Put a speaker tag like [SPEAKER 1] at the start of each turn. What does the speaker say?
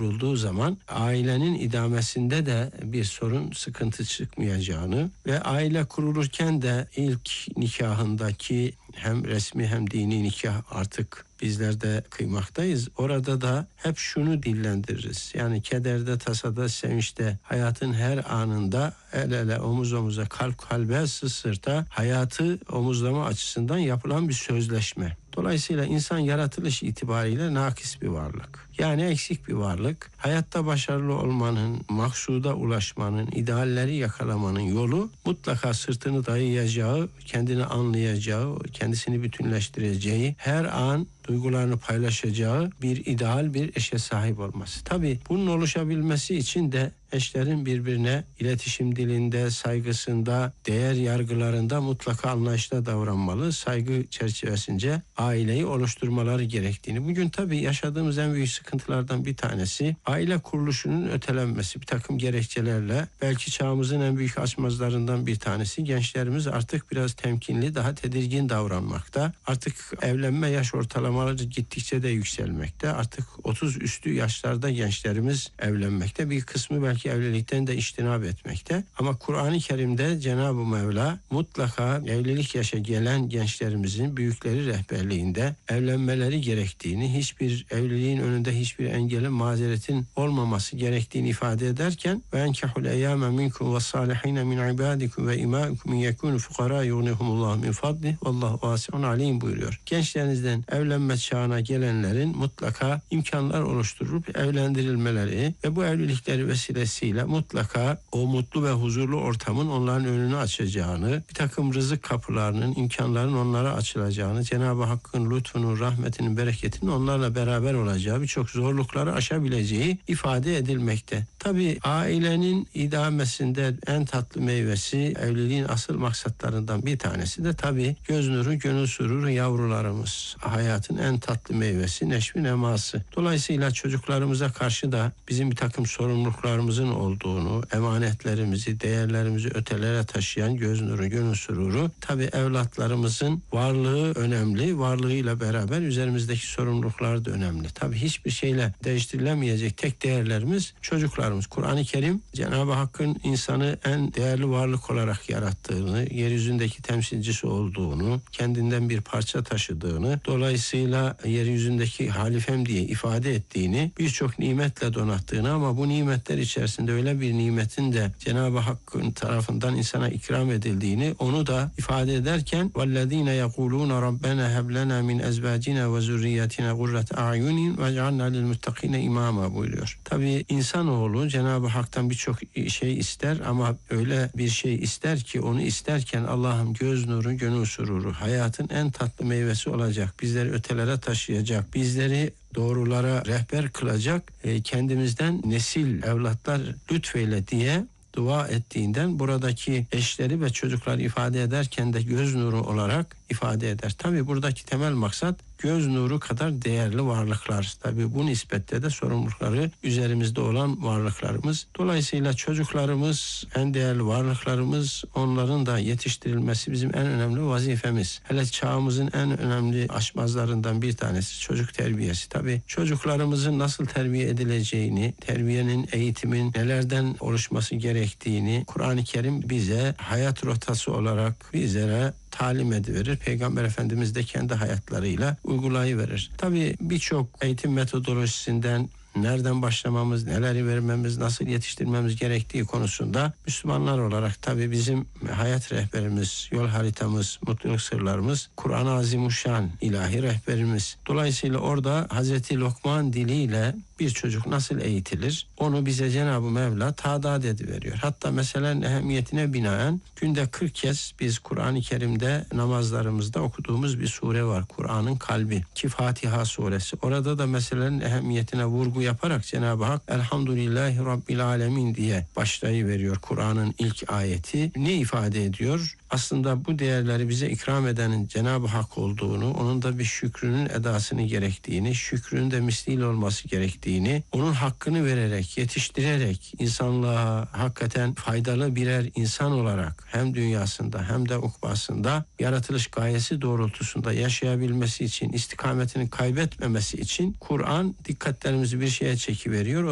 [SPEAKER 1] kurulduğu zaman ailenin idamesinde de bir sorun, sıkıntı çıkmayacağını ve aile kurulurken de ilk nikahındaki hem resmi hem dini nikah artık bizler de kıymaktayız. Orada da hep şunu dillendiririz. Yani kederde, tasada, sevinçte, hayatın her anında el ele, omuz omuza, kalp kalbe, sırt sırta hayatı omuzlama açısından yapılan bir sözleşme. Dolayısıyla insan yaratılış itibariyle nakis bir varlık. Yani eksik bir varlık. Hayatta başarılı olmanın, maksuda ulaşmanın, idealleri yakalamanın yolu mutlaka sırtını dayayacağı, kendini anlayacağı, kendisini bütünleştireceği, her an duygularını paylaşacağı bir ideal bir eşe sahip olması. Tabii bunun oluşabilmesi için de eşlerin birbirine iletişim dilinde, saygısında, değer yargılarında mutlaka anlayışla davranmalı. Saygı çerçevesince aileyi oluşturmaları gerektiğini. Bugün tabii yaşadığımız en büyük sıkıntılardan bir tanesi aile kuruluşunun ötelenmesi. Bir takım gerekçelerle belki çağımızın en büyük açmazlarından bir tanesi. Gençlerimiz artık biraz temkinli, daha tedirgin davranmakta. Artık evlenme yaş ortalamaları gittikçe de yükselmekte. Artık 30 üstü yaşlarda gençlerimiz evlenmekte. Bir kısmı belki evlilikten de içtinab etmekte. Ama Kur'an-ı Kerim'de Cenab-ı Mevla mutlaka evlilik yaşa gelen gençlerimizin büyükleri rehberliğinde evlenmeleri gerektiğini, hiçbir evliliğin önünde hiçbir engelin, mazeretin olmaması gerektiğini ifade ederken ve enkehul eyyame minkum ve salihine min ibadikum ve imaikum yekunu fukara yughnihumullah min fadli vallahu vasiun alim buyuruyor. Gençlerinizden evlenme çağına gelenlerin mutlaka imkanlar oluşturup evlendirilmeleri ve bu evlilikleri vesilesiyle mutlaka o mutlu ve huzurlu ortamın onların önünü açacağını, bir takım rızık kapılarının, imkanların onlara açılacağını, Cenab-ı Hakk'ın lütfunun, rahmetinin, bereketinin onlarla beraber olacağı, birçok zorlukları aşabileceği ifade edilmekte. Tabii ailenin idamesinde en tatlı meyvesi, evliliğin asıl maksatlarından bir tanesi de tabii göz nuru, gönül sururu yavrularımız. Hayatın en tatlı meyvesi, neşvi neması. Dolayısıyla çocuklarımıza karşı da bizim bir takım sorumluluklarımızın olduğunu, emanetlerimizi, değerlerimizi ötelere taşıyan göz nuru, gönül sururu. Tabii evlatlarımızın varlığı önemli. Varlığıyla beraber üzerimizdeki sorumluluklar da önemli. Tabii hiçbir şeyle değiştirilemeyecek tek değerlerimiz çocuklarımız. Kur'an-ı Kerim Cenab-ı Hakk'ın insanı en değerli varlık olarak yarattığını, yeryüzündeki temsilcisi olduğunu, kendinden bir parça taşıdığını, dolayısıyla yeryüzündeki halifem diye ifade ettiğini, birçok nimetle donattığını ama bu nimetler içerisinde öyle bir nimetin de Cenab-ı Hakk'ın tarafından insana ikram edildiğini, onu da ifade ederken وَالَّذ۪ينَ يَقُولُونَ رَبَّنَا هَبْ لَنَا مِنْ اَزْبَاجِنَا وَزُرِّيَّتِنَا قُرَّةَ اَعْيُنٍ وَاجْعَلْنَا لِلْمُتَّقِينَ imama buyuruyor. Tabii insanoğlu Cenab-ı Hak'tan birçok şey ister ama öyle bir şey ister ki onu isterken Allah'ım göz nuru, gönül sururu, hayatın en tatlı meyvesi olacak, bizleri ötelere taşıyacak, bizleri doğrulara rehber kılacak, kendimizden nesil, evlatlar lütfeyle diye dua ettiğinden buradaki eşleri ve çocukları ifade ederken de göz nuru olarak ifade eder. Tabii buradaki temel maksat göz nuru kadar değerli varlıklar. Tabii bu nispette de sorumlulukları üzerimizde olan varlıklarımız. Dolayısıyla çocuklarımız en değerli varlıklarımız, onların da yetiştirilmesi bizim en önemli vazifemiz. Hele çağımızın en önemli aşmazlarından bir tanesi çocuk terbiyesi. Tabii çocuklarımızın nasıl terbiye edileceğini, terbiyenin, eğitimin nelerden oluşması gerektiğini Kur'an-ı Kerim bize hayat rotası olarak bizlere talim ediverir. Peygamber Efendimiz de kendi hayatlarıyla uygulayıverir. Tabii birçok eğitim metodolojisinden nereden başlamamız, neleri vermemiz, nasıl yetiştirmemiz gerektiği konusunda Müslümanlar olarak tabii bizim hayat rehberimiz, yol haritamız, mutluluk sırlarımız Kur'an-ı Azimuşşan ilahi rehberimiz. Dolayısıyla orada Hazreti Lokman diliyle bir çocuk nasıl eğitilir? Onu bize Cenab-ı Mevla tadat ediveriyor. Hatta meselenin ehemmiyetine binaen günde 40 kez biz Kur'an-ı Kerim'de namazlarımızda okuduğumuz bir sure var. Kur'an'ın kalbi ki Fatiha suresi. Orada da meselenin ehemmiyetine vurgu yaparak Cenab-ı Hak Elhamdülillahi Rabbil Alemin diye başlayıveriyor Kur'an'ın ilk ayeti. Ne ifade ediyor? Aslında bu değerleri bize ikram edenin Cenab-ı Hak olduğunu, onun da bir şükrünün edasını gerektiğini, şükrün de misliyle olması gerektiğini, onun hakkını vererek, yetiştirerek insanlığa hakikaten faydalı birer insan olarak hem dünyasında hem de ukbasında yaratılış gayesi doğrultusunda yaşayabilmesi için, istikametini kaybetmemesi için Kur'an dikkatlerimizi bir şeye çekiveriyor.